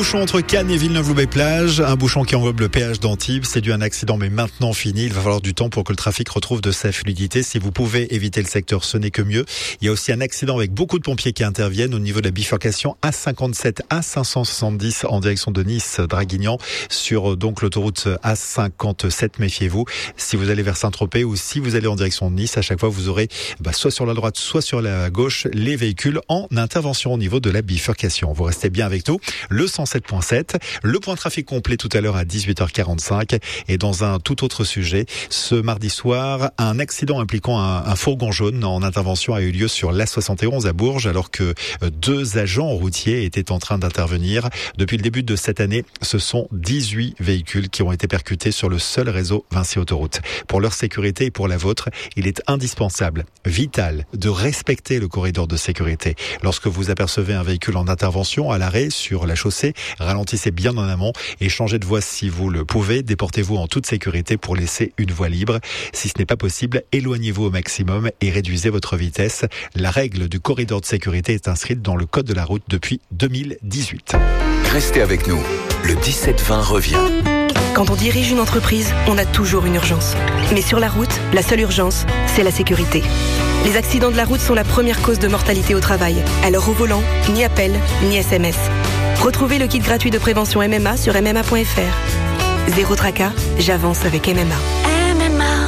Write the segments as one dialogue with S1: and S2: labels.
S1: bouchon entre Cannes et Villeneuve-Loubet-Plage, un bouchon qui englobe le péage d'Antibes. C'est dû à un accident, mais maintenant fini. Il va falloir du temps pour que le trafic retrouve de sa fluidité. Si vous pouvez éviter le secteur, ce n'est que mieux. Il y a aussi un accident avec beaucoup de pompiers qui interviennent au niveau de la bifurcation A57, A570 en direction de Nice, Draguignan, sur donc l'autoroute A57. Méfiez-vous. Si vous allez vers Saint-Tropez ou si vous allez en direction de Nice, à chaque fois vous aurez soit sur la droite, soit sur la gauche, les véhicules en intervention au niveau de la bifurcation. Vous restez bien avec nous. Le 107.7, le point trafic complet tout à l'heure à 18h45. Et dans un tout autre sujet, ce mardi soir, un accident impliquant un fourgon jaune en intervention a eu lieu sur l'A71 à Bourges, alors que 2 agents routiers étaient en train d'intervenir. Depuis le début de cette année, ce sont 18 véhicules qui ont été percutés sur le seul réseau Vinci Autoroute. Pour leur sécurité et pour la vôtre, il est indispensable, vital, de respecter le corridor de sécurité. Lorsque vous apercevez un véhicule en intervention à l'arrêt sur la chaussée, ralentissez bien en amont et changez de voie si vous le pouvez. Déportez-vous en toute sécurité pour laisser une voie libre. Si ce n'est pas possible, éloignez-vous au maximum et réduisez votre vitesse. La règle du corridor de sécurité est inscrite dans le code de la route depuis 2018.
S2: Restez avec nous. Le 17-20 revient.
S3: Quand on dirige une entreprise, on a toujours une urgence. Mais sur la route, la seule urgence, c'est la sécurité. Les accidents de la route sont la première cause de mortalité au travail. Alors au volant, ni appel, ni SMS. Retrouvez le kit gratuit de prévention MMA sur MMA.fr. Zéro tracas, j'avance avec MMA.
S4: MMA.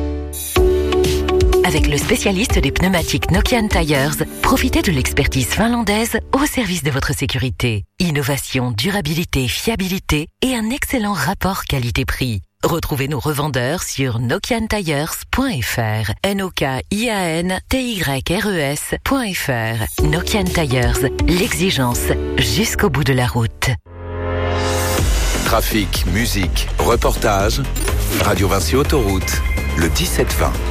S4: Avec le spécialiste des pneumatiques Nokian Tires, profitez de l'expertise finlandaise au service de votre sécurité. Innovation, durabilité, fiabilité et un excellent rapport qualité-prix. Retrouvez nos revendeurs sur nokiantires.fr. NOKIANTYRES.fr. Nokian Tires, l'exigence jusqu'au bout de la route.
S2: Trafic, musique, reportage, Radio Vinci Autoroute, le 17-20.